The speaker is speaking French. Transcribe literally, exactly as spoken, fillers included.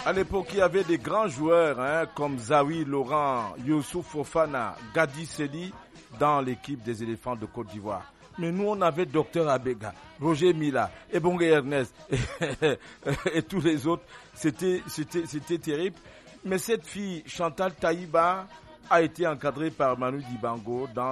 À l'époque, il y avait des grands joueurs hein, comme Zawi Laurent, Youssouf Fofana, Gadi Seli dans l'équipe des éléphants de Côte d'Ivoire. Mais nous, on avait Docteur Abega, Roger Mila, Ebongue Ernest et, et tous les autres. C'était, c'était, c'était terrible. Mais cette fille, Chantal Taïba, a été encadrée par Manu Dibango dans